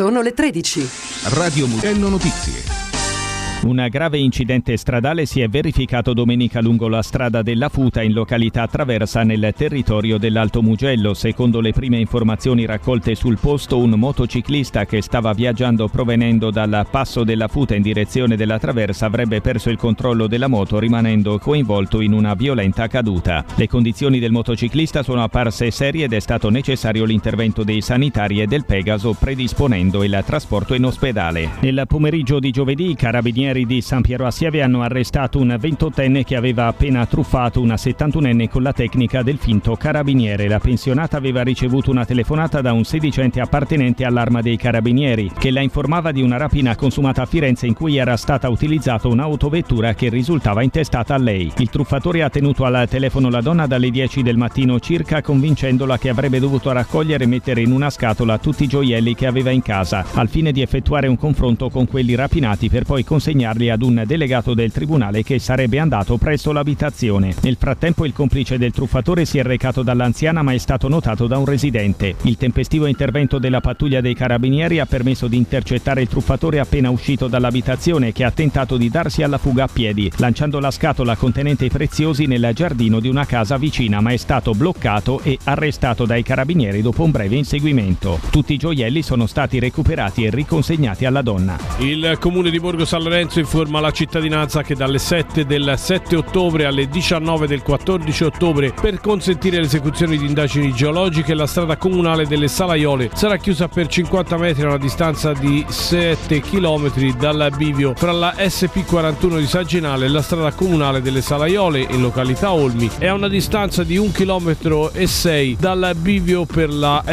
Sono le 13. Radio Mugello Notizie. Un grave incidente stradale si è verificato domenica lungo la strada della Futa in località Traversa nel territorio dell'Alto Mugello. Secondo le prime informazioni raccolte sul posto, un motociclista che stava viaggiando provenendo dal passo della Futa in direzione della Traversa avrebbe perso il controllo della moto rimanendo coinvolto in una violenta caduta. Le condizioni del motociclista sono apparse serie ed è stato necessario l'intervento dei sanitari e del Pegaso predisponendo il trasporto in ospedale. Nel pomeriggio di giovedì i carabinieri di San Piero a Sieve hanno arrestato un 28enne che aveva appena truffato una 71enne con la tecnica del finto carabiniere. La pensionata aveva ricevuto una telefonata da un sedicente appartenente all'Arma dei Carabinieri che la informava di una rapina consumata a Firenze in cui era stata utilizzata un'autovettura che risultava intestata a lei. Il truffatore ha tenuto al telefono la donna dalle 10 del mattino circa, convincendola che avrebbe dovuto raccogliere e mettere in una scatola tutti i gioielli che aveva in casa al fine di effettuare un confronto con quelli rapinati per poi consegnarli ad un delegato del tribunale che sarebbe andato presso l'abitazione. Nel frattempo il complice del truffatore si è recato dall'anziana ma è stato notato da un residente. Il tempestivo intervento della pattuglia dei carabinieri ha permesso di intercettare il truffatore appena uscito dall'abitazione, che ha tentato di darsi alla fuga a piedi, lanciando la scatola contenente i preziosi nel giardino di una casa vicina, ma è stato bloccato e arrestato dai carabinieri dopo un breve inseguimento. Tutti i gioielli sono stati recuperati e riconsegnati alla donna. Il comune di Borgo San Lorenzo informa la cittadinanza che dalle 7 del 7 ottobre alle 19 del 14 ottobre, per consentire l'esecuzione di indagini geologiche, la strada comunale delle Salaiole sarà chiusa per 50 metri a una distanza di 7 km dal bivio fra la SP41 di Sagginale e la strada comunale delle Salaiole in località Olmi e a una distanza di 1,6 km dal bivio per la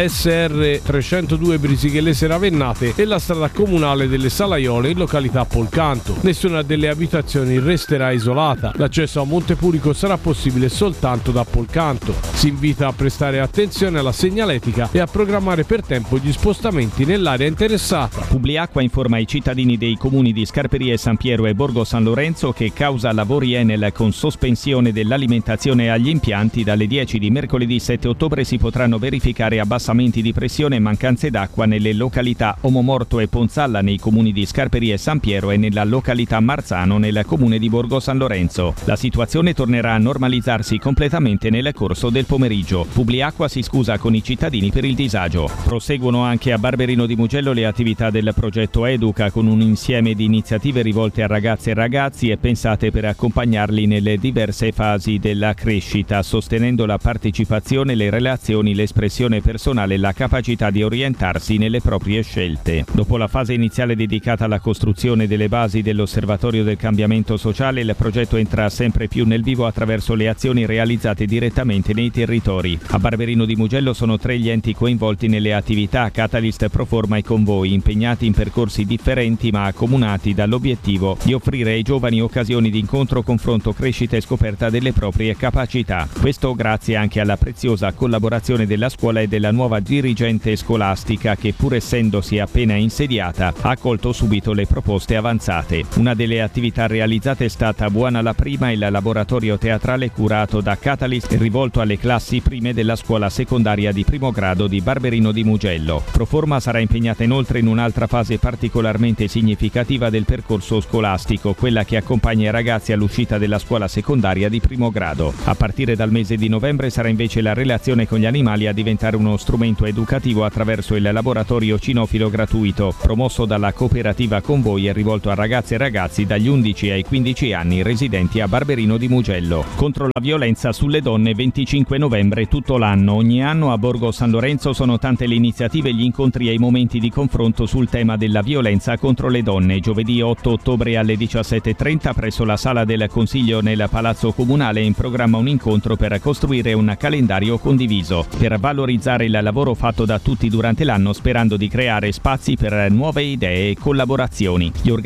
SR302 Brisighellese Ravennate e la strada comunale delle Salaiole in località Polcanto. Nessuna delle abitazioni resterà isolata. L'accesso a Montepurico sarà possibile soltanto da Polcanto. Si invita a prestare attenzione alla segnaletica e a programmare per tempo gli spostamenti nell'area interessata. Publiacqua informa i cittadini dei comuni di Scarperie, San Piero e Borgo San Lorenzo che causa lavori Enel con sospensione dell'alimentazione agli impianti dalle 10 di mercoledì 7 ottobre si potranno verificare abbassamenti di pressione e mancanze d'acqua nelle località Omomorto e Ponzalla nei comuni di Scarperie e San Piero e nella località Marzano nel comune di Borgo San Lorenzo. La situazione tornerà a normalizzarsi completamente nel corso del pomeriggio. Publiacqua si scusa con i cittadini per il disagio. Proseguono anche a Barberino di Mugello le attività del progetto Educa con un insieme di iniziative rivolte a ragazze e ragazzi e pensate per accompagnarli nelle diverse fasi della crescita, sostenendo la partecipazione, le relazioni, l'espressione personale e la capacità di orientarsi nelle proprie scelte. Dopo la fase iniziale dedicata alla costruzione delle basi dell'Osservatorio del cambiamento sociale, il progetto entra sempre più nel vivo attraverso le azioni realizzate direttamente nei territori. A Barberino di Mugello sono 3 gli enti coinvolti nelle attività Catalyst, Proforma e Convoi, impegnati in percorsi differenti ma accomunati dall'obiettivo di offrire ai giovani occasioni di incontro, confronto, crescita e scoperta delle proprie capacità. Questo grazie anche alla preziosa collaborazione della scuola e della nuova dirigente scolastica che, pur essendosi appena insediata, ha accolto subito le proposte avanzate. Una delle attività realizzate è stata Buona la Prima, il laboratorio teatrale curato da Catalyst e rivolto alle classi prime della scuola secondaria di primo grado di Barberino di Mugello. Proforma sarà impegnata inoltre in un'altra fase particolarmente significativa del percorso scolastico, quella che accompagna i ragazzi all'uscita della scuola secondaria di primo grado. A partire dal mese di novembre sarà invece la relazione con gli animali a diventare uno strumento educativo attraverso il laboratorio cinofilo gratuito, promosso dalla cooperativa Convoi e rivolto a ragazze e ragazzi dagli 11 ai 15 anni residenti a Barberino di Mugello. Contro la violenza sulle donne 25 novembre tutto l'anno. Ogni anno a Borgo San Lorenzo sono tante le iniziative, gli incontri e i momenti di confronto sul tema della violenza contro le donne. Giovedì 8 ottobre alle 17:30 presso la sala del Consiglio nel Palazzo Comunale è in programma un incontro per costruire un calendario condiviso per valorizzare il lavoro fatto da tutti durante l'anno, sperando di creare spazi per nuove idee e collaborazioni. Gli organizzatori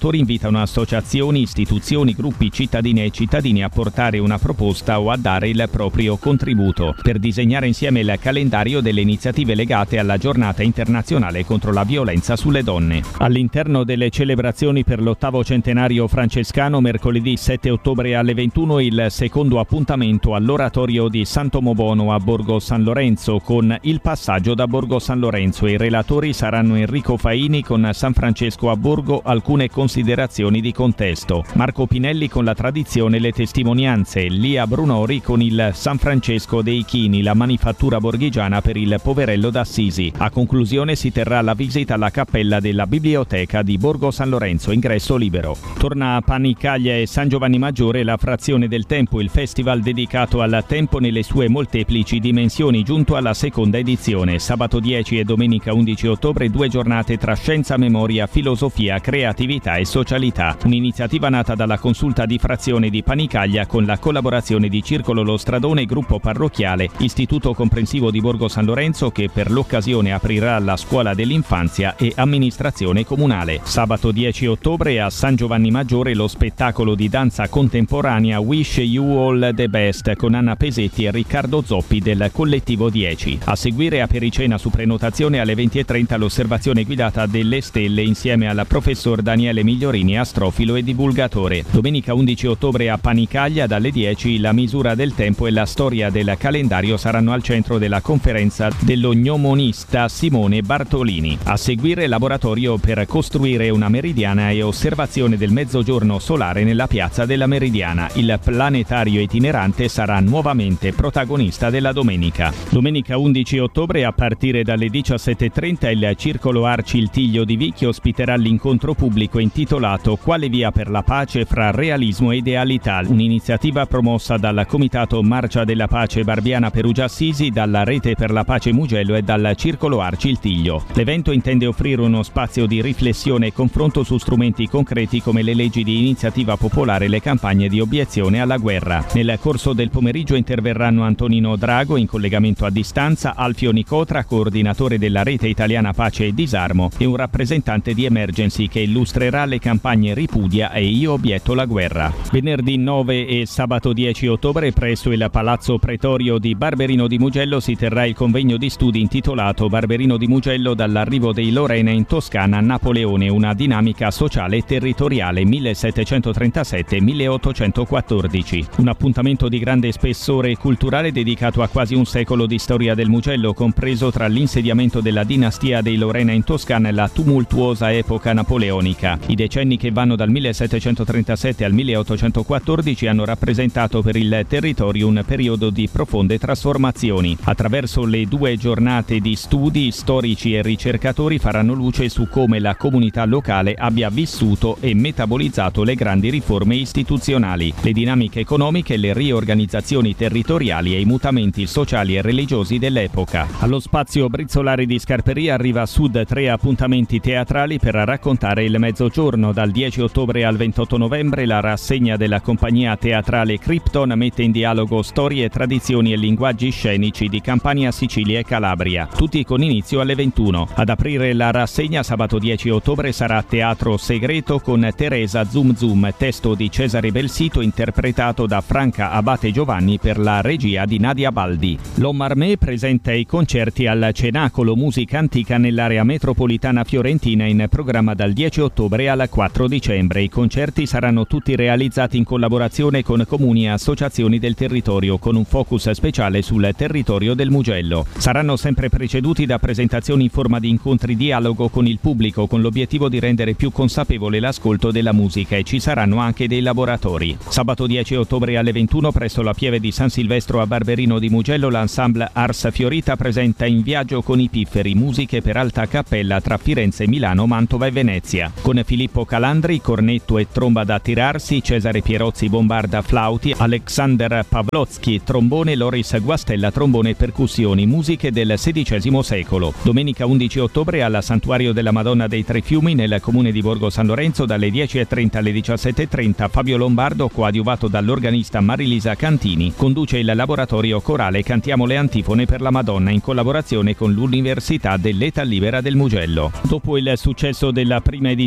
organizzatori invitano associazioni, istituzioni, gruppi, cittadine e cittadini a portare una proposta o a dare il proprio contributo per disegnare insieme il calendario delle iniziative legate alla giornata internazionale contro la violenza sulle donne. All'interno delle celebrazioni per l'8° centenario francescano, mercoledì 7 ottobre alle 21 il secondo appuntamento all'oratorio di Sant'Omobono a Borgo San Lorenzo con il passaggio da Borgo San Lorenzo. I relatori saranno Enrico Faini con San Francesco a Borgo, alcune considerazioni di contesto, Marco Pinelli con la tradizione e le testimonianze, Lia Brunori con il San Francesco dei Chini, la manifattura borghigiana per il Poverello d'Assisi. A conclusione si terrà la visita alla cappella della biblioteca di Borgo San Lorenzo, ingresso libero. Torna a Panicaglia e San Giovanni Maggiore la frazione del tempo, il festival dedicato al tempo nelle sue molteplici dimensioni, giunto alla seconda edizione. Sabato 10 e domenica 11 ottobre 2 giornate tra scienza, memoria, filosofia, creatività e socialità. Un'iniziativa nata dalla consulta di frazione di Panicaglia con la collaborazione di Circolo Lo Stradone, gruppo parrocchiale, Istituto Comprensivo di Borgo San Lorenzo, che per l'occasione aprirà la scuola dell'infanzia, e amministrazione comunale. Sabato 10 ottobre a San Giovanni Maggiore lo spettacolo di danza contemporanea Wish You All the Best con Anna Pesetti e Riccardo Zoppi del collettivo 10. A seguire a Pericena su prenotazione alle 20:30 l'osservazione guidata delle stelle insieme al professor Daniele Migliorini, astrofilo e divulgatore. Domenica 11 ottobre a Panicaglia dalle 10 la misura del tempo e la storia del calendario saranno al centro della conferenza dello gnomonista Simone Bartolini. A seguire laboratorio per costruire una meridiana e osservazione del mezzogiorno solare nella piazza della Meridiana. Il planetario itinerante sarà nuovamente protagonista della domenica. Domenica 11 ottobre a partire dalle 17:30 il Circolo Arci Il Tiglio di Vicchi ospiterà l'incontro pubblico intitolato Quale via per la pace fra realismo e idealità, un'iniziativa promossa dal Comitato Marcia della Pace Barbiana Perugia Assisi, dalla Rete per la Pace Mugello e dal Circolo Arci Il Tiglio. L'evento intende offrire uno spazio di riflessione e confronto su strumenti concreti come le leggi di iniziativa popolare e le campagne di obiezione alla guerra. Nel corso del pomeriggio interverranno Antonino Drago in collegamento a distanza, Alfio Nicotra, coordinatore della Rete Italiana Pace e Disarmo, e un rappresentante di Emergency che illustrerà le campagne Ripudia e Io obietto la guerra. Venerdì 9 e sabato 10 ottobre presso il Palazzo Pretorio di Barberino di Mugello si terrà il convegno di studi intitolato Barberino di Mugello dall'arrivo dei Lorena in Toscana a Napoleone, una dinamica sociale e territoriale 1737-1814. Un appuntamento di grande spessore culturale dedicato a quasi un secolo di storia del Mugello, compreso tra l'insediamento della dinastia dei Lorena in Toscana e la tumultuosa epoca napoleonica. I decenni che vanno dal 1737 al 1814 hanno rappresentato per il territorio un periodo di profonde trasformazioni. Attraverso le 2 giornate di studi, storici e ricercatori faranno luce su come la comunità locale abbia vissuto e metabolizzato le grandi riforme istituzionali, le dinamiche economiche, le riorganizzazioni territoriali e i mutamenti sociali e religiosi dell'epoca. Allo spazio Brizzolari di Scarperia arriva a Sud 3 appuntamenti teatrali per raccontare il mezzogiorno. Dal 10 ottobre al 28 novembre la rassegna della compagnia teatrale Krypton mette in dialogo storie, tradizioni e linguaggi scenici di Campania, Sicilia e Calabria, tutti con inizio alle 21. Ad aprire la rassegna sabato 10 ottobre sarà Teatro Segreto con Teresa Zoom Zoom, testo di Cesare Belsito interpretato da Franca Abate Giovanni per la regia di Nadia Baldi. L'Ommarmé presenta i concerti al Cenacolo Musica Antica nell'area metropolitana fiorentina in programma dal 10 ottobre al 4 dicembre. I concerti saranno tutti realizzati in collaborazione con comuni e associazioni del territorio, con un focus speciale sul territorio del Mugello. Saranno sempre preceduti da presentazioni in forma di incontri dialogo con il pubblico, con l'obiettivo di rendere più consapevole l'ascolto della musica, e ci saranno anche dei laboratori. Sabato 10 ottobre alle 21 presso la Pieve di San Silvestro a Barberino di Mugello l'ensemble Ars Fiorita presenta In viaggio con i pifferi, musiche per alta cappella tra Firenze, Milano, Mantova e Venezia, con Filippo Calandri, cornetto e tromba da tirarsi, Cesare Pierozzi bombarda flauti, Alexander Pavlotsky trombone, Loris Guastella trombone e percussioni, musiche del XVI secolo. Domenica 11 ottobre alla Santuario della Madonna dei Tre Fiumi nel comune di Borgo San Lorenzo dalle 10:30 alle 17:30 Fabio Lombardo, coadiuvato dall'organista Marilisa Cantini, conduce il laboratorio corale Cantiamo le antifone per la Madonna in collaborazione con l'Università dell'Età Libera del Mugello. Dopo il successo della prima edizione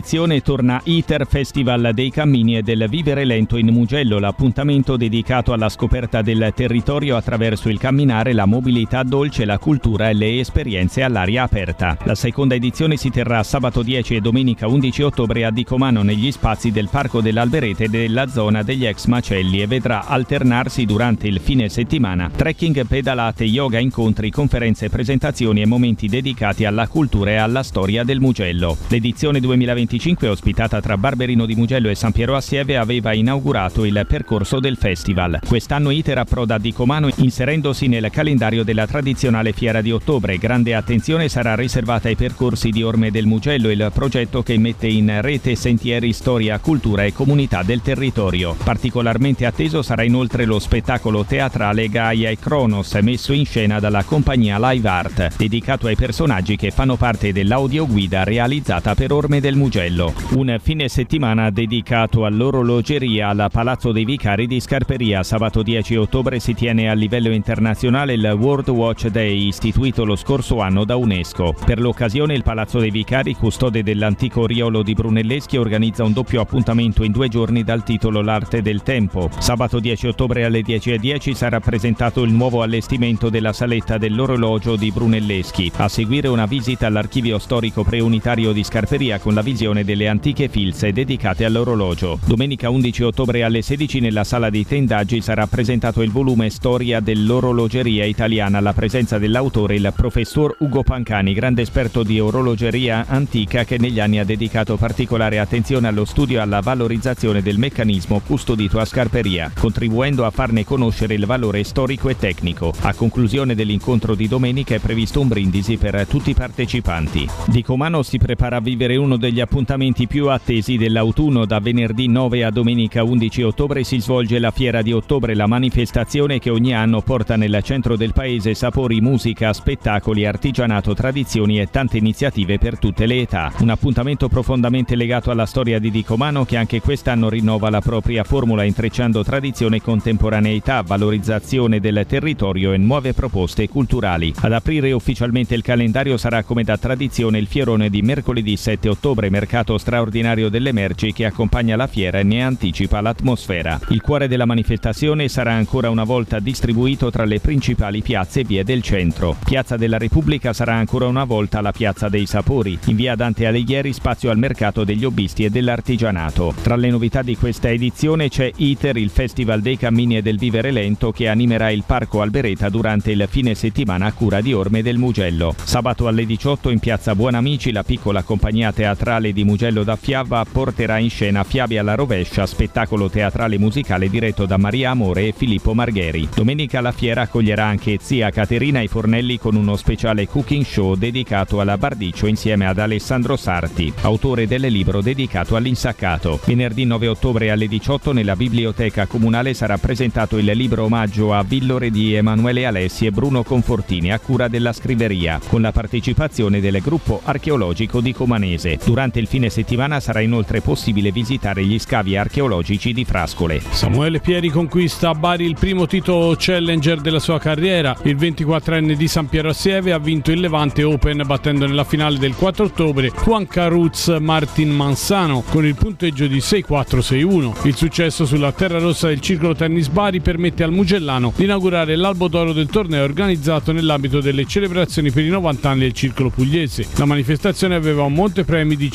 torna ITER Festival dei Cammini e del Vivere Lento in Mugello, l'appuntamento dedicato alla scoperta del territorio attraverso il camminare, la mobilità dolce, la cultura e le esperienze all'aria aperta. La seconda edizione si terrà sabato 10 e domenica 11 ottobre a Dicomano negli spazi del Parco dell'Alberete e della zona degli ex macelli e vedrà alternarsi durante il fine settimana trekking, pedalate, yoga, incontri, conferenze, presentazioni e momenti dedicati alla cultura e alla storia del Mugello. L'edizione 2025, ospitata tra Barberino di Mugello e San Piero Assieve, aveva inaugurato il percorso del festival. Quest'anno ITER approda a Dicomano inserendosi nel calendario della tradizionale fiera di ottobre. Grande attenzione sarà riservata ai percorsi di Orme del Mugello, il progetto che mette in rete sentieri, storia, cultura e comunità del territorio. Particolarmente atteso sarà inoltre lo spettacolo teatrale Gaia e Kronos, messo in scena dalla compagnia Live Art, dedicato ai personaggi che fanno parte dell'audioguida realizzata per Orme del Mugello. Un fine settimana dedicato all'orologeria al Palazzo dei Vicari di Scarperia. Sabato 10 ottobre si tiene a livello internazionale il World Watch Day, istituito lo scorso anno da UNESCO. Per l'occasione il Palazzo dei Vicari, custode dell'antico Riolo di Brunelleschi, organizza un doppio appuntamento in 2 giorni dal titolo L'arte del tempo. Sabato 10 ottobre alle 10:10 sarà presentato il nuovo allestimento della saletta dell'orologio di Brunelleschi. A seguire una visita all'archivio storico preunitario di Scarperia con la visione delle antiche filze dedicate all'orologio. Domenica 11 ottobre alle 16 nella sala dei tendaggi sarà presentato il volume Storia dell'orologeria italiana alla presenza dell'autore, il professor Ugo Pancani, grande esperto di orologeria antica che negli anni ha dedicato particolare attenzione allo studio e alla valorizzazione del meccanismo custodito a Scarperia, contribuendo a farne conoscere il valore storico e tecnico. A conclusione dell'incontro di domenica è previsto un brindisi per tutti i partecipanti. Dicomano si prepara a vivere uno degli appuntamenti più attesi dell'autunno. Da venerdì 9 a domenica 11 ottobre si svolge la Fiera di Ottobre, la manifestazione che ogni anno porta nel centro del paese sapori, musica, spettacoli, artigianato, tradizioni e tante iniziative per tutte le età. Un appuntamento profondamente legato alla storia di Dicomano che anche quest'anno rinnova la propria formula intrecciando tradizione e contemporaneità, valorizzazione del territorio e nuove proposte culturali. Ad aprire ufficialmente il calendario sarà come da tradizione il fierone di mercoledì 7 ottobre, mercato straordinario delle merci che accompagna la fiera e ne anticipa l'atmosfera. Il cuore della manifestazione sarà ancora una volta distribuito tra le principali piazze e vie del centro. Piazza della Repubblica sarà ancora una volta la Piazza dei Sapori. In via Dante Alighieri spazio al mercato degli hobbisti e dell'artigianato. Tra le novità di questa edizione c'è ITER, il Festival dei Cammini e del Vivere Lento che animerà il Parco Albereta durante il fine settimana a cura di Orme del Mugello. Sabato alle 18 in piazza Buonamici la piccola compagnia teatrale di Mugello da Fiava porterà in scena Fiabe alla rovescia, spettacolo teatrale musicale diretto da Maria Amore e Filippo Margheri. Domenica la fiera accoglierà anche zia Caterina ai fornelli con uno speciale cooking show dedicato alla Bardiccio insieme ad Alessandro Sarti, autore del libro dedicato all'insaccato. Venerdì 9 ottobre alle 18 nella biblioteca comunale sarà presentato il libro omaggio a Villore di Emanuele Alessi e Bruno Confortini a cura della scriveria, con la partecipazione del gruppo archeologico di Comanese. Durante il fine settimana sarà inoltre possibile visitare gli scavi archeologici di Frascole. Samuele Pieri conquista a Bari il primo titolo Challenger della sua carriera. Il 24enne di San Piero Assieve ha vinto il Levante Open battendo nella finale del 4 ottobre Juan Caruz Martin Mansano con il punteggio di 6-4-6-1. Il successo sulla terra rossa del Circolo Tennis Bari permette al mugellano di inaugurare l'albo d'oro del torneo organizzato nell'ambito delle celebrazioni per i 90 anni del Circolo Pugliese. La manifestazione aveva un montepremi di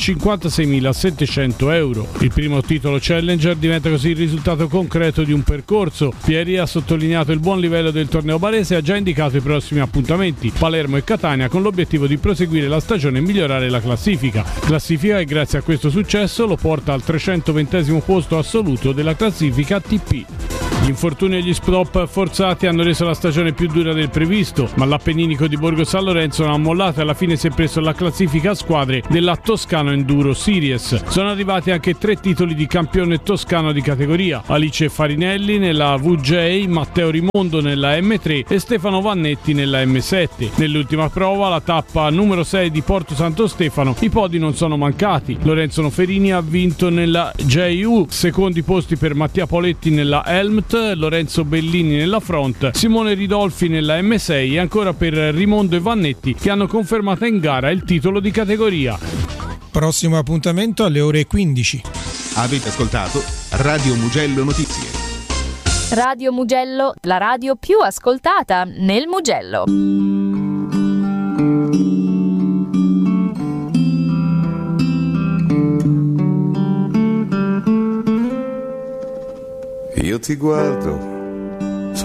56.700 euro. Il primo titolo Challenger diventa così il risultato concreto di un percorso. Pieri ha sottolineato il buon livello del torneo barese e ha già indicato i prossimi appuntamenti, Palermo e Catania, con l'obiettivo di proseguire la stagione e migliorare la classifica che grazie a questo successo lo porta al 320° posto assoluto della classifica ATP. Gli infortuni e gli stop forzati hanno reso la stagione più dura del previsto, ma l'Appenninico di Borgo San Lorenzo non ha mollato e alla fine si è preso la classifica a squadre della Toscano Enduro Series. Sono arrivati anche 3 titoli di campione toscano di categoria: Alice Farinelli nella VJ, Matteo Rimondo nella M3 e Stefano Vannetti nella M7. Nell'ultima prova, la tappa numero 6 di Porto Santo Stefano, i podi non sono mancati. Lorenzo Noferini ha vinto nella JU, secondi posti per Mattia Poletti nella Helmet, Lorenzo Bellini nella Front, Simone Ridolfi nella M6 e ancora per Rimondo e Vannetti che hanno confermato in gara il titolo di categoria. Prossimo appuntamento alle ore 15. Avete ascoltato Radio Mugello Notizie. Radio Mugello, la radio più ascoltata nel Mugello. Io ti guardo